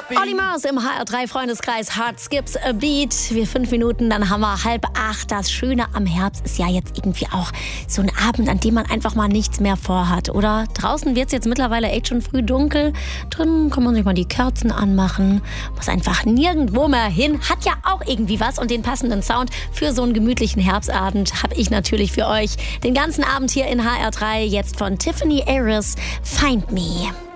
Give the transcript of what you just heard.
Olli Murs im HR3-Freundeskreis Hard Skips a Beat. Wir 5 Minuten, dann haben wir 7:30. Das Schöne am Herbst ist ja jetzt irgendwie auch so ein Abend, an dem man einfach mal nichts mehr vorhat, oder? Draußen wird es jetzt mittlerweile echt schon früh dunkel. Drin kann man sich mal die Kerzen anmachen. Muss einfach nirgendwo mehr hin. Hat ja auch irgendwie was. Und den passenden Sound für so einen gemütlichen Herbstabend habe ich natürlich für euch den ganzen Abend hier in HR3. Jetzt von Tiffany Aris, Find Me.